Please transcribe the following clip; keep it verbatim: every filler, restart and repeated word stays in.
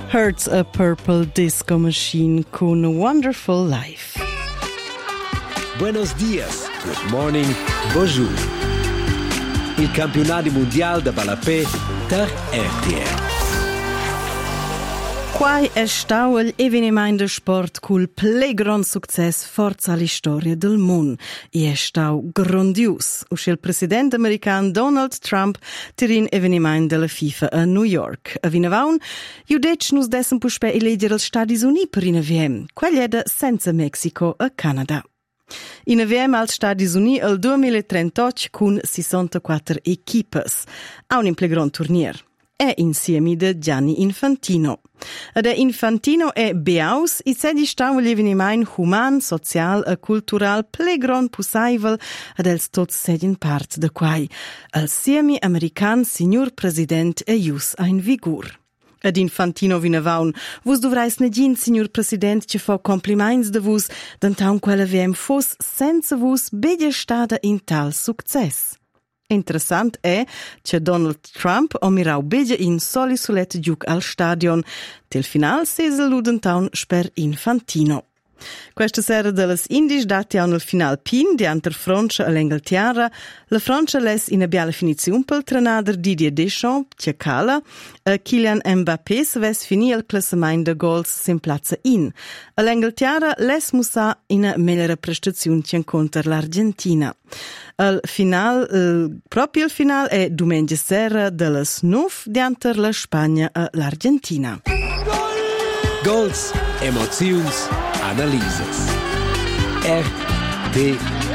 Hurts a Purple Disco Machine con Wonderful Life. Buenos dias, good morning, bonjour. Il campionato mondiale de Balapé per R T L. Quai è stato l'avvenimento de sport col più grande successo forza alla storia del mondo. E è stato grandios. Uscì il presidente americano Donald Trump tirin avvenimento della FIFA a New York. A Vinavaun, io dec nus dessen puspe eleggere gli Stati Uniti per in A V M, quelli è senza Mexico a Canada. In A V M als Stati Uniti al duemilatrentotto con sessantaquattro equipes. Ha un implegron turnier. È insieme di Gianni Infantino. Ed Infantino è beaus e sedi stau l'avvenimento human, social e cultural più gran possibile ed els tots sedin part de quai. El siemi american signor president e jus ein vigur. Ed Infantino vinavaun, vus dovrais negin, signor president, che fa compliments de vus, d'antaun quella V M fos senza vus bedia stada in tal success. Interessant è che Donald Trump ha mirau begia in soli sulet giuc al stadion. Til final sese ludentown sper Infantino. Questa sera delle Indies dati a un final pin di anter Francia e l'Inghilterra. La Francia les in abbiale finizione pel trenader Didier Deschamps, che cala, e Kylian Mbappé se ves finì il classement de goals sin plazza in. E l'Inghilterra les musa in meglere prestazione che incontra l'Argentina. Il final, eh, proprio il final è domenica sera delle nove di anter la Spagna e l'Argentina. Goals, emozions, Analyses. R T